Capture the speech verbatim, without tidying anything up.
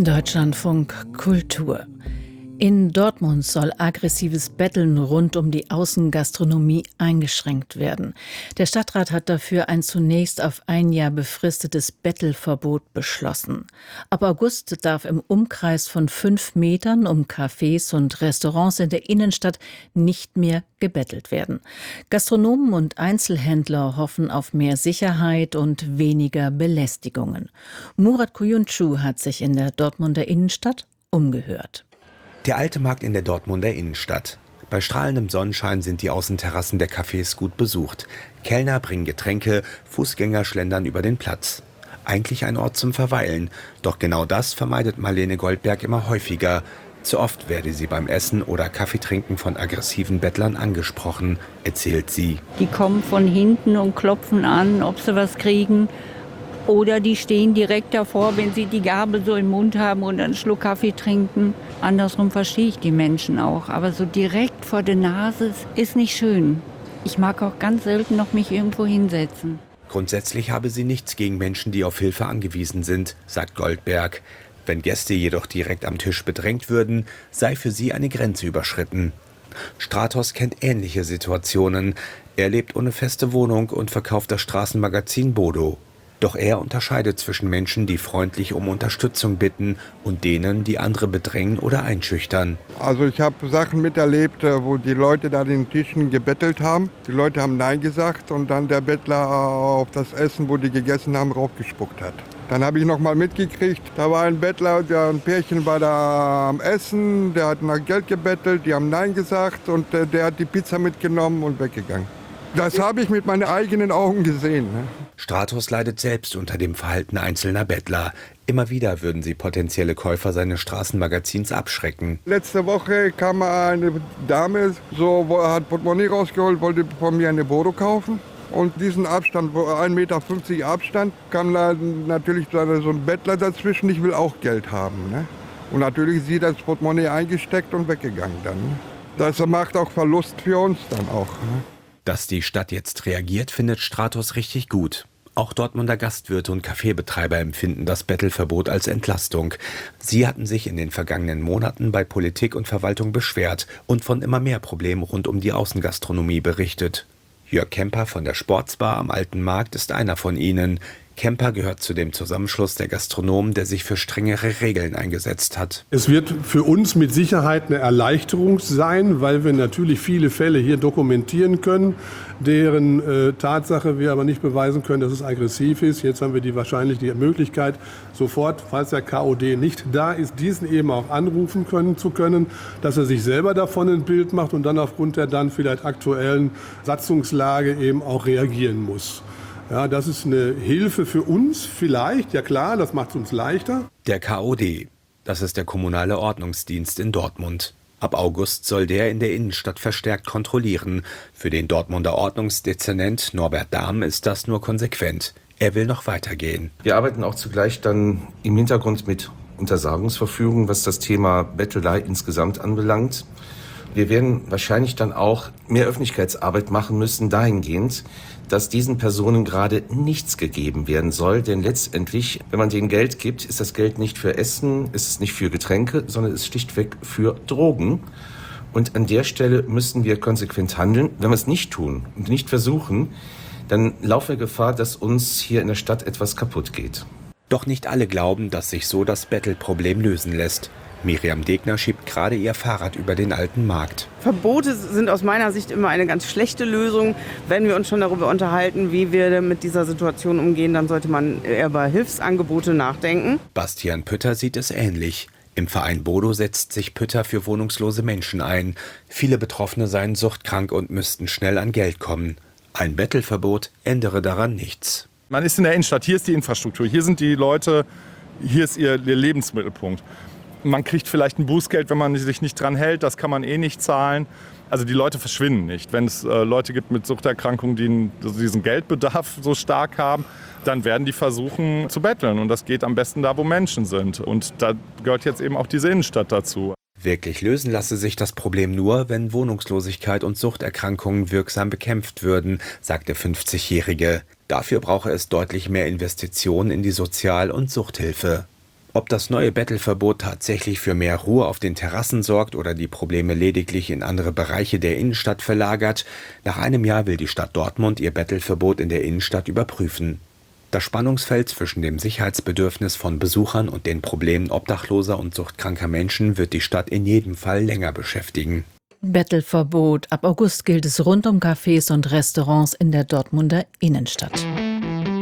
Deutschlandfunk Kultur. In Dortmund soll aggressives Betteln rund um die Außengastronomie eingeschränkt werden. Der Stadtrat hat dafür ein zunächst auf ein Jahr befristetes Bettelverbot beschlossen. Ab August darf im Umkreis von fünf Metern um Cafés und Restaurants in der Innenstadt nicht mehr gebettelt werden. Gastronomen und Einzelhändler hoffen auf mehr Sicherheit und weniger Belästigungen. Murat Kuyuncu hat sich in der Dortmunder Innenstadt umgehört. Der alte Markt in der Dortmunder Innenstadt. Bei strahlendem Sonnenschein sind die Außenterrassen der Cafés gut besucht. Kellner bringen Getränke, Fußgänger schlendern über den Platz. Eigentlich ein Ort zum Verweilen. Doch genau das vermeidet Marlene Goldberg immer häufiger. Zu oft werde sie beim Essen oder Kaffeetrinken von aggressiven Bettlern angesprochen, erzählt sie. Die kommen von hinten und klopfen an, ob sie was kriegen. Oder die stehen direkt davor, wenn sie die Gabel so im Mund haben und einen Schluck Kaffee trinken. Andersrum verstehe ich die Menschen auch. Aber so direkt vor der Nase ist nicht schön. Ich mag auch ganz selten noch mich irgendwo hinsetzen. Grundsätzlich habe sie nichts gegen Menschen, die auf Hilfe angewiesen sind, sagt Goldberg. Wenn Gäste jedoch direkt am Tisch bedrängt würden, sei für sie eine Grenze überschritten. Stratos kennt ähnliche Situationen. Er lebt ohne feste Wohnung und verkauft das Straßenmagazin Bodo. Doch er unterscheidet zwischen Menschen, die freundlich um Unterstützung bitten und denen, die andere bedrängen oder einschüchtern. Also ich habe Sachen miterlebt, wo die Leute da an den Tischen gebettelt haben. Die Leute haben Nein gesagt und dann der Bettler auf das Essen, wo die gegessen haben, raufgespuckt hat. Dann habe ich noch mal mitgekriegt, da war ein Bettler, der, ein Pärchen war da am Essen, der hat nach Geld gebettelt, die haben Nein gesagt und der, der hat die Pizza mitgenommen und weggegangen. Das habe ich mit meinen eigenen Augen gesehen. Ne? Stratos leidet selbst unter dem Verhalten einzelner Bettler. Immer wieder würden sie potenzielle Käufer seines Straßenmagazins abschrecken. Letzte Woche kam eine Dame, so, hat Portemonnaie rausgeholt, wollte von mir eine Bodo kaufen. Und diesen Abstand, ein Meter fünfzig Abstand, kam da natürlich so ein Bettler dazwischen, ich will auch Geld haben. Ne? Und natürlich sie das Portemonnaie eingesteckt und weggegangen dann. Ne? Das macht auch Verlust für uns dann auch. Ne? Dass die Stadt jetzt reagiert, findet Stratos richtig gut. Auch Dortmunder Gastwirte und Kaffeebetreiber empfinden das Bettelverbot als Entlastung. Sie hatten sich in den vergangenen Monaten bei Politik und Verwaltung beschwert und von immer mehr Problemen rund um die Außengastronomie berichtet. Jörg Kemper von der Sportsbar am Alten Markt ist einer von ihnen. Kemper gehört zu dem Zusammenschluss der Gastronomen, der sich für strengere Regeln eingesetzt hat. Es wird für uns mit Sicherheit eine Erleichterung sein, weil wir natürlich viele Fälle hier dokumentieren können, deren äh, Tatsache wir aber nicht beweisen können, dass es aggressiv ist. Jetzt haben wir die wahrscheinlich die Möglichkeit, sofort, falls der K O D nicht da ist, diesen eben auch anrufen können zu können, dass er sich selber davon ein Bild macht und dann aufgrund der dann vielleicht aktuellen Satzungslage eben auch reagieren muss. Ja, das ist eine Hilfe für uns vielleicht, ja klar, das macht es uns leichter. Der K O D, das ist der kommunale Ordnungsdienst in Dortmund. Ab August soll der in der Innenstadt verstärkt kontrollieren. Für den Dortmunder Ordnungsdezernent Norbert Dahm ist das nur konsequent. Er will noch weitergehen. Wir arbeiten auch zugleich dann im Hintergrund mit Untersagungsverfügungen, was das Thema Bettelei insgesamt anbelangt. Wir werden wahrscheinlich dann auch mehr Öffentlichkeitsarbeit machen müssen, dahingehend, dass diesen Personen gerade nichts gegeben werden soll. Denn letztendlich, wenn man denen Geld gibt, ist das Geld nicht für Essen, ist es nicht für Getränke, sondern ist schlichtweg für Drogen. Und an der Stelle müssen wir konsequent handeln. Wenn wir es nicht tun und nicht versuchen, dann laufen wir Gefahr, dass uns hier in der Stadt etwas kaputt geht. Doch nicht alle glauben, dass sich so das Bettelproblem lösen lässt. Miriam Degner schiebt gerade ihr Fahrrad über den Alten Markt. Verbote sind aus meiner Sicht immer eine ganz schlechte Lösung. Wenn wir uns schon darüber unterhalten, wie wir mit dieser Situation umgehen, dann sollte man eher über Hilfsangebote nachdenken. Bastian Pütter sieht es ähnlich. Im Verein Bodo setzt sich Pütter für wohnungslose Menschen ein. Viele Betroffene seien suchtkrank und müssten schnell an Geld kommen. Ein Bettelverbot ändere daran nichts. Man ist in der Innenstadt, hier ist die Infrastruktur, hier sind die Leute, hier ist ihr, ihr Lebensmittelpunkt. Man kriegt vielleicht ein Bußgeld, wenn man sich nicht dran hält, das kann man eh nicht zahlen. Also die Leute verschwinden nicht. Wenn es äh, Leute gibt mit Suchterkrankungen, die einen, also diesen Geldbedarf so stark haben, dann werden die versuchen zu betteln. Und das geht am besten da, wo Menschen sind. Und da gehört jetzt eben auch diese Innenstadt dazu. Wirklich lösen lasse sich das Problem nur, wenn Wohnungslosigkeit und Suchterkrankungen wirksam bekämpft würden, sagt der fünfzigjährige. Dafür brauche es deutlich mehr Investitionen in die Sozial- und Suchthilfe. Ob das neue Bettelverbot tatsächlich für mehr Ruhe auf den Terrassen sorgt oder die Probleme lediglich in andere Bereiche der Innenstadt verlagert, nach einem Jahr will die Stadt Dortmund ihr Bettelverbot in der Innenstadt überprüfen. Das Spannungsfeld zwischen dem Sicherheitsbedürfnis von Besuchern und den Problemen obdachloser und suchtkranker Menschen wird die Stadt in jedem Fall länger beschäftigen. Bettelverbot. Ab August gilt es rund um Cafés und Restaurants in der Dortmunder Innenstadt.